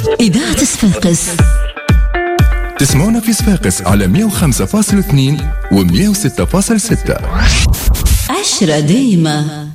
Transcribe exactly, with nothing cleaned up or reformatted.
إذاعة صفاقس. تسمعونا في صفاقس على مية وخمسة فاصلة اثنين و مية وستة فاصلة ستة. عشرة دايمة.